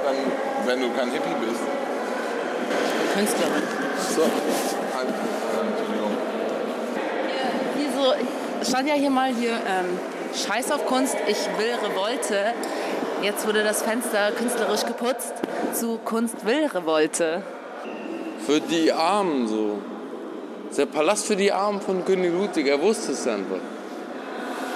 dann, wenn du kein Hippie bist? Künstlerin. So. Entschuldigung. Wieso? Stand ja hier mal Scheiß auf Kunst, ich will Revolte. Jetzt wurde das Fenster künstlerisch geputzt zu Kunst will Revolte. Für die Armen so. Der Palast für die Armen von König Ludwig, er wusste es einfach.